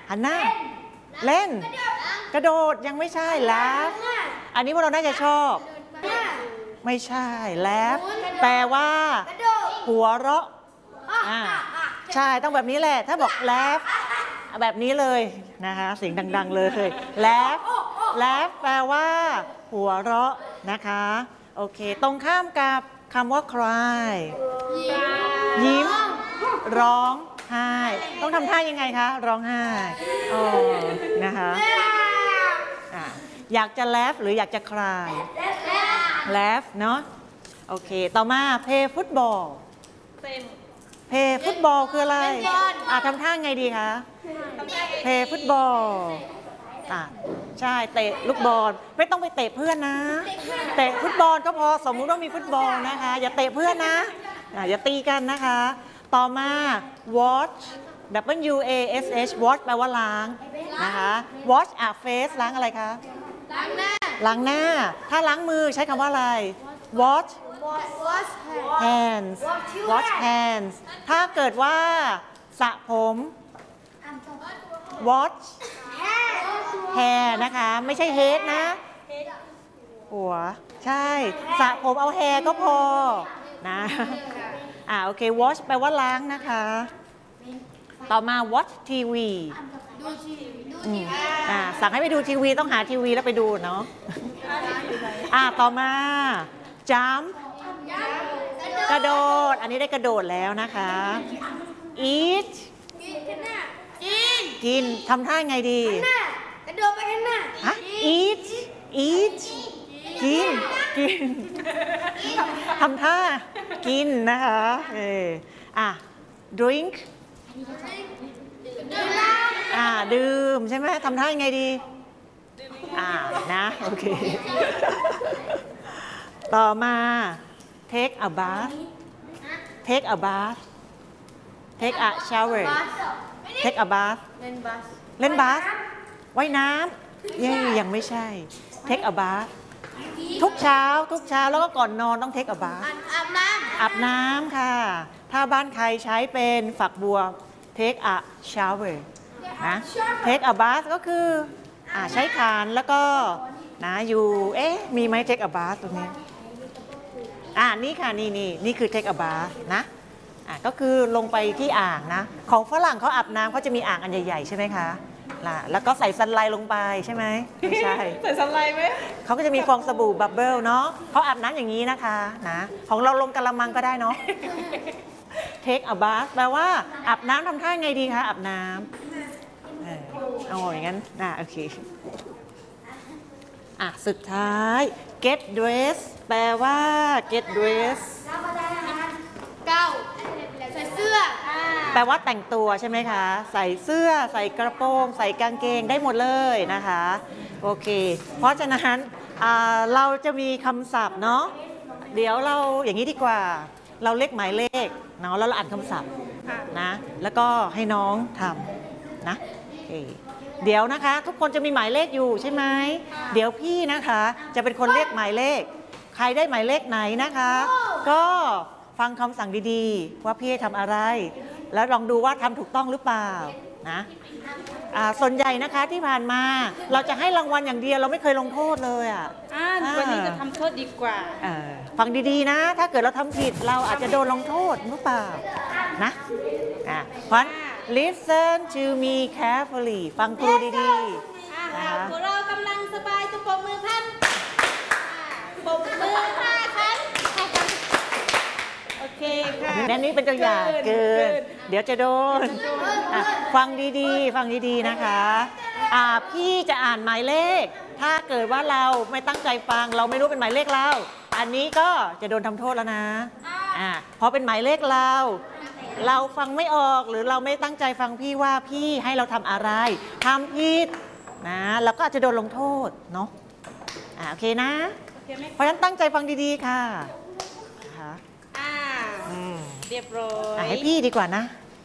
หันหน้าเล่นกระโดดยังไม่ใช่laughอันนี้พวกเราน่าจะชอบไม่ใช่ laugh แปลว่าหัวเราะใช่ต้องแบบนี้แหละถ้าบอก laugh แบบนี้เลยนะคะเสียงดังๆเลย laugh แปลว่าหัวเราะนะคะโอเคตรงข้ามกับคำว่า cry ยิ้มร้องไห้ต้องทำท่ายังไงคะร้องไห้นะคะอยากจะ laugh หรืออยากจะ cry laugh เนาะโอเคต่อมา play football play football คืออะไรทำท่าไงดีคะ play football ใช่เตะลูกบอลไม่ต้องไปเตะเพื่อนนะเตะฟุตบอลก็พอสมมุติว่ามีฟุตบอลนะคะอย่าเตะเพื่อนนะอย่าตีกันนะคะต่อมา wash W-A-S-H wash แปลว่าล้างนะคะ wash a face ล้างอะไรคะล้างหน้าถ้าล้างมือใช้คำว่าอะไร wash hands wash hands ถ้าเกิดว่าสระผม wash hair นะคะไม่ใช่ head นะหัวใช่สระผมเอา hair ก็พอนะโอเค wash แปลว่าล้างนะคะต่อมา watch TV สั่งให้ไปดูทีวีต้องหาทีวีแล้วไปดูเนาะต่อมา jump กระโดดอันนี้ได้กระโดดแล้วนะคะ eat กินทำท่าไงดีกระโดดไปข้างหน้าeat กินทำท่ากินนะคะdrink ดื่มใช่ไหมทำท่ายังไงดีนะโอเคต่อมา take a bath take a shower take a bath เล่นบาสว่ายน้ำยังไม่ใช่ take a bath ทุกเช้าแล้วก็ก่อนนอนต้อง take a bath อาบน้ำค่ะถ้าบ้านใครใช้เป็นฝักบัว take a shower นะ take a bath ก็คือใช้ขานแล้วก็นะอยู่มีไหม take a bath ตรงนี้นี่ค่ะนี่คือ take a bath นะก็คือลงไปที่อ่างนะของฝรั่งเขาอาบน้ำเขาจะมีอ่างอันใหญ่ๆใช่ไหมคะแล้วก็ใส่ซันไลท์ลงไปใช่ไหมไม่ใช่ใส่ซันไลท์ไหมเขาก็จะมีฟองสบู่บับเบิลเนาะเขาอาบน้ำอย่างนี้นะคะนะของเราลงกะละมังก็ได้เนาะ take a bath แปลว่าอาบน้ำทำท่าไงดีคะอาบน้ำอย่างนั้นโอเคสุดท้าย get dress แปลว่า get dress ใส่เสื้อแปลว่าแต่งตัวใช่ไหมคะใส่เสื้อใส่กระโปรงใส่กางเกงได้หมดเลยนะคะโอเคเพราะฉะนั้นเราจะมีคำศัพท์เนาะเดี๋ยวเราอย่างนี้ดีกว่าเราเลขหมายเลขเนาะแล้วเราอ่านคำศัพท์นะแล้วก็ให้น้องทำนะเดี๋ยวนะคะทุกคนจะมีหมายเลขอยู่ใช่ไหมเดี๋ยวพี่นะคะจะเป็นคนเรียกหมายเลขใครได้หมายเลขไหนนะคะก็ฟังคำสั่งดีๆว่าพี่ให้ทำอะไรแล้วลองดูว่าทำถูกต้องหรือเปล่านะส่วนใหญ่นะคะที่ผ่านมาเราจะให้รางวัลอย่างเดียวเราไม่เคยลงโทษเลยวันนี้จะทำโทษดีกว่าฟังดีๆนะถ้าเกิดเราทำผิดเราอาจจะโดนลงโทษหรือเปล่านะเพราะ listen to me carefully ฟังครูดีๆนะคะพวกเรากำลังสบายจะปรบมือพันปรบมือ5 ครั้งโอเคค่ะนั่นนี่เป็นตัวอย่างเกินเดี๋ยวจะโดนฟังดีๆนะคะพี่จะอ่านหมายเลขถ้าเกิดว่าเราไม่ตั้งใจฟังเราไม่รู้เป็นหมายเลขเราอันนี้ก็จะโดนทำโทษแล้วนะพอเป็นหมายเลขเราฟังไม่ออกหรือเราไม่ตั้งใจฟังพี่ว่าพี่ให้เราทำอะไรทำผิดนะเราก็อาจจะโดนลงโทษเนาะโอเคนะเพราะฉะนั้นตั้งใจฟังดีๆค่ะเรียบร้อยให้พี่ดีกว่านะ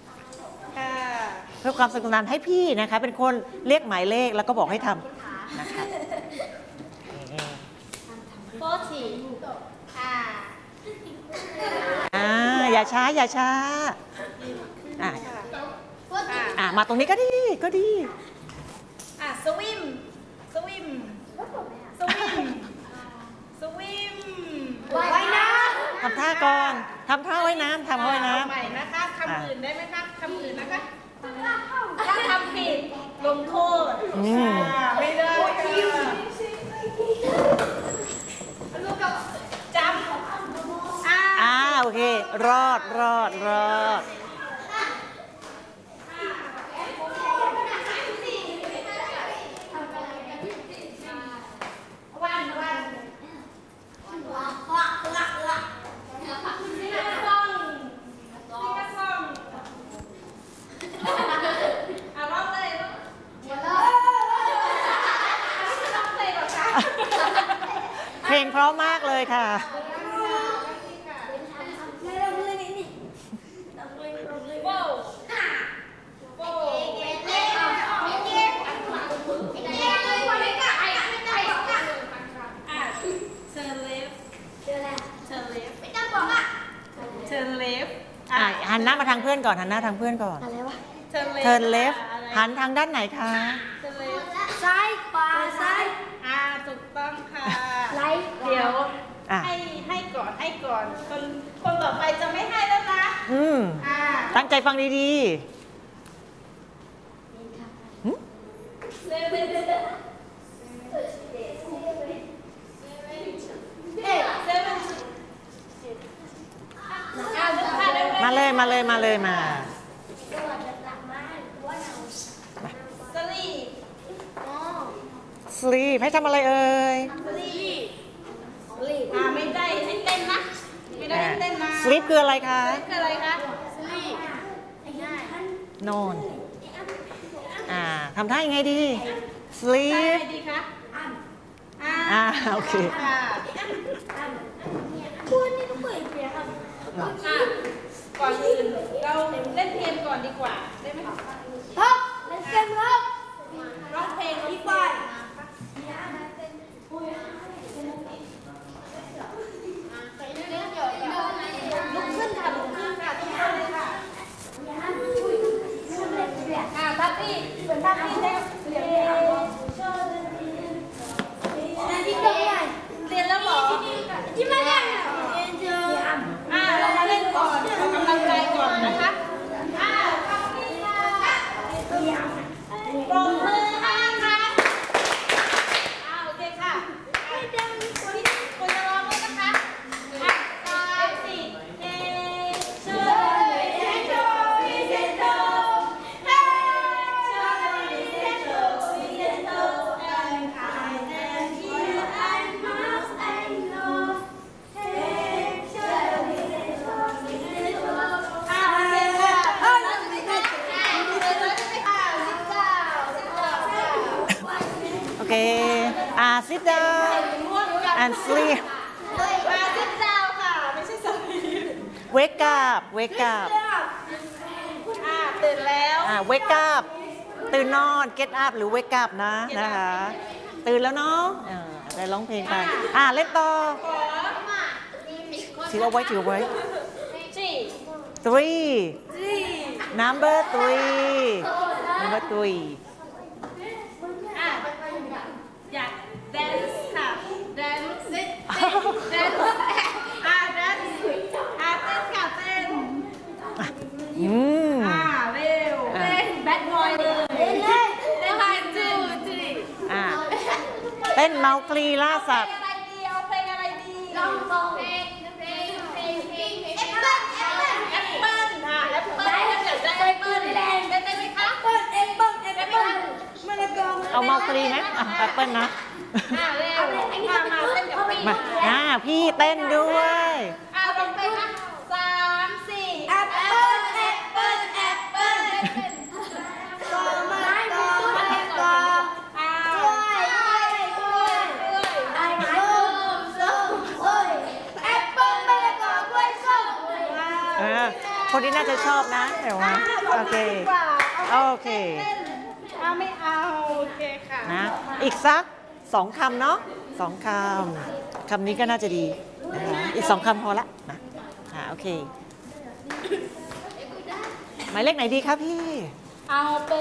เพื่อความสนุกสนานให้พี่นะคะเป็นคนเรียกหมายเลขแล้วก็บอกให้ทำนะคะ 40 อย่าช้ามาตรงนี้ก็ดีก็ดีสวิมสวิมสวิมสวิมว่ายน้ำทำท่าก่อนทำท่าว่ายน้ำทำว่ายน้ำใหม่นะคะคำอื่นได้ไหมคะคำอื่นนะคะถ้าทำผิดลงโทษไม่ได้จำโอเครอดเพลงเพราะมากเลยค่ะหันหน้ามาทางเพื่อนก่อนหันหน้าทางเพื่อนก่อนอะไรวะ turn left หันทางด้านไหนคะซ้ายขวาซ้ายถูกต้องค่ะไลท์เดี๋ยวให้ก่อนคนต่อไปจะไม่ให้แล้วนะตั้งใจฟังดีๆมาเลยมาสลีปให้ทำอะไรเอ่ยไม่ได้ให้เต้นนะไม่ได้ให้เต้นนะสลีปคืออะไรคะคืออะไรคะนอนทำท่ายังไงดีสลีปดีคะโอเคคุณนี่ต้องเปิดเสียงครับก่อนอื่นเราเล่นเกมก่อนดีกว่าได้ไหมครับเล่นเกมครับร้องเพลงดีกว่าลุกขึ้นค่ะทุกคนเลยค่ะทัพพี่เหมือนทัพพี่แล้วเรียนแล้วหรอที่มาเนี่ยเรามาเล่นก่อนออกกำลังกายก่อนนะคะปรบมือให้ค่ะโอเคค่ะคุณจะร้องเลยนะคะ3 4เฮโชเฮโชเฮโชเฮโชเฮโช and I and you and must and love โอเคsit down and sleep sit down ค่ะไม่ใช่ sleep wake up ตื่นแล้ว wake up ตื่นนอน get up หรือ wake up นะคะตื่นแล้วเนาะได้ร้องเพลงไปเล่นต่อถือเอาไว้ three number อยาก dance ค่ะ dance เต้นค่ะเต้นเร็วเต้น bad boy เลยเต้นค่ะเต้นเมาคลีล่าสัตว์เพลงอะไรดีลองเพลงแอปเปิ้ลอยากได้แอปเปิ้ลได้ไหมคะแอปเปิ้ลมะละกอเอาเมาคลีไหมแอปเปิ้ลนะเร็วมาเต้นกับพี่พี่เต้นด้วยลงไปนะ3 4 แอปเปิ้ลมะละกอแอปเปิ้ลมะละกอกล้วยส้มคนที่น่าจะชอบนะเดี๋ยวนะโอเคไม่เอาโอเคค่ะนะอีกสัก2 คำเนาะ2 คำนี้ก็น่าจะดีนะคะอีก2 คำพอละนะโอเคหมายเลขไหนดีครับพี่เอาเป็